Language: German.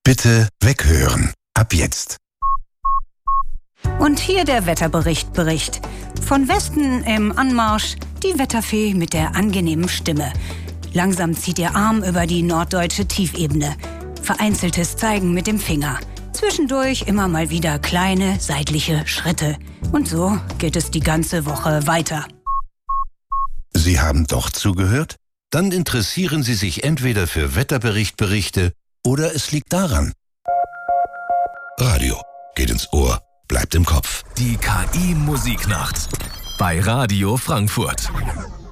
Bitte weghören. Ab jetzt. Und hier der Wetterbericht. Von Westen im Anmarsch die Wetterfee mit der angenehmen Stimme. Langsam zieht ihr Arm über die norddeutsche Tiefebene. Vereinzeltes Zeigen mit dem Finger. Zwischendurch immer mal wieder kleine seitliche Schritte. Und so geht es die ganze Woche weiter. Sie haben doch zugehört? Dann interessieren Sie sich entweder für Wetterberichte oder es liegt daran. Radio geht ins Ohr, bleibt im Kopf. Die KI-Musiknacht bei Radio Frankfurt.